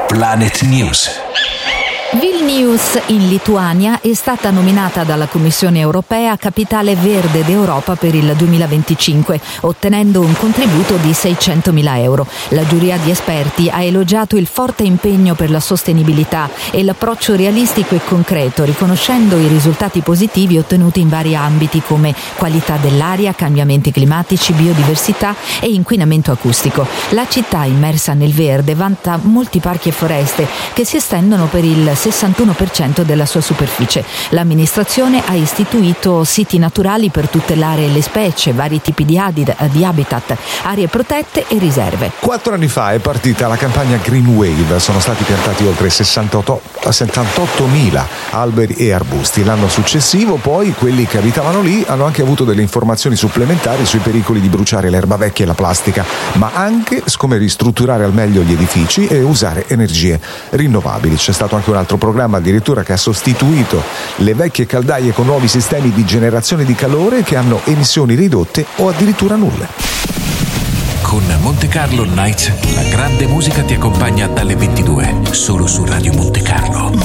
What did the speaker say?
Planet News. Vilnius in Lituania è stata nominata dalla Commissione europea Capitale Verde d'Europa per il 2025, ottenendo un contributo di 600.000 euro. La giuria di esperti ha elogiato il forte impegno per la sostenibilità e l'approccio realistico e concreto, riconoscendo i risultati positivi ottenuti in vari ambiti come qualità dell'aria, cambiamenti climatici, biodiversità e inquinamento acustico. La città, immersa nel verde, vanta molti parchi e foreste che si estendono per il 61% della sua superficie. L'amministrazione ha istituito siti naturali per tutelare le specie, vari tipi di habitat, aree protette e riserve. 4 anni fa è partita la campagna Green Wave, sono stati piantati oltre 78.000 alberi e arbusti. L'anno successivo poi quelli che abitavano lì hanno anche avuto delle informazioni supplementari sui pericoli di bruciare l'erba vecchia e la plastica, ma anche su come ristrutturare al meglio gli edifici e usare energie rinnovabili. C'è stato anche un altro programma addirittura che ha sostituito le vecchie caldaie con nuovi sistemi di generazione di calore che hanno emissioni ridotte o addirittura nulle. Con Monte Carlo Nights, la grande musica ti accompagna dalle 22, solo su Radio Monte Carlo.